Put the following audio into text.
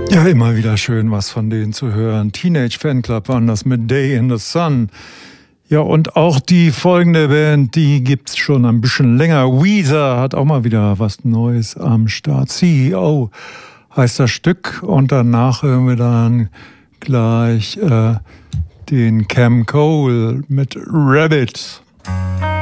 Ja, immer wieder schön, was von denen zu hören. Teenage Fanclub waren das mit Day in the Sun. Ja, und auch die folgende Band, die gibt's schon ein bisschen länger. Weezer hat auch mal wieder was Neues am Start. CEO heißt das Stück. Und danach hören wir dann gleich den Cam Cole mit Rabbit.